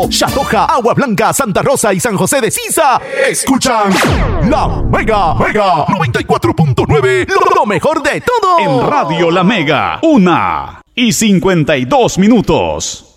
Chatoja, Agua Blanca, Santa Rosa y San José de Sisa escuchan La Mega 94.9, lo mejor de todo. En Radio La Mega, 1:52.